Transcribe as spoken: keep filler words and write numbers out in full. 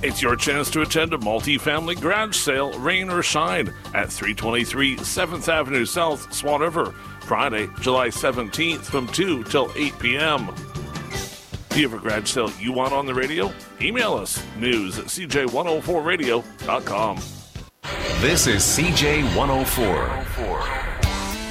It's your chance to attend a multi-family garage sale, rain or shine, at three twenty-three seventh Avenue South, Swan River, Friday, July seventeenth from two till eight p.m. Do you have a garage sale you want on the radio? Email us, news at c j one oh four radio dot com. This is C J one oh four.